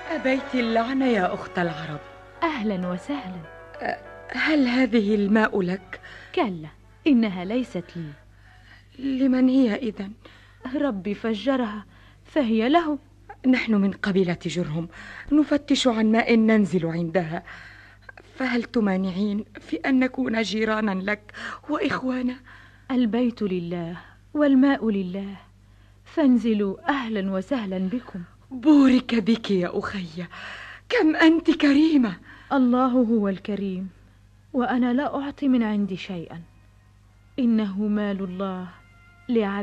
أبيت اللعنة يا أخت العرب؟ أهلا وسهلا. هل هذه الماء لك؟ كلا، إنها ليست لي. لمن هي إذن؟ ربي فجرها فهي له. نحن من قبيلة جرهم نفتش عن ماء ننزل عندها، فهل تمانعين في أن نكون جيرانا لك وإخوانا؟ البيت لله والماء لله، فانزلوا أهلا وسهلا بكم. بورك بك يا أخي، كم أنت كريمة. الله هو الكريم، وأنا لا أعطي من عندي شيئا، إنه مال الله لعبده.